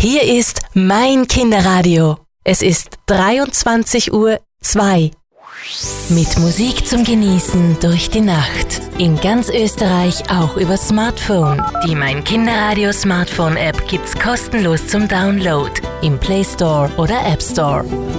Hier ist mein Kinderradio. Es ist 23:02 Uhr. Mit Musik zum Genießen durch die Nacht. In ganz Österreich auch über Smartphone. Die Mein Kinderradio Smartphone App gibt's kostenlos zum Download im Play Store oder App Store.